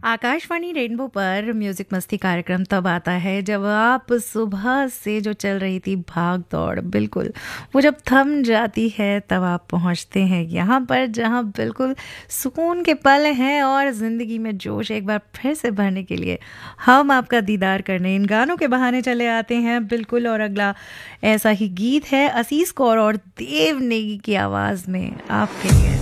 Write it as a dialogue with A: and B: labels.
A: Akashvani rainbow पर music मस्ती कार्यक्रम तब आता है जब आप सुबह से जो चल रही थी भाग दौड़ बिल्कुल वो जब थम जाती है तब आप पहुंचते हैं यहाँ पर जहाँ बिल्कुल सुकून के पल हैं और ज़िंदगी में जोश एक बार फिर से भरने के लिए हम आपका दीदार करने इन गानों के बहाने चले आते हैं बिल्कुल। और अगला ऐसा ही गीत है असीस कौर और देव नेगी की आवाज़ में आपके लिए।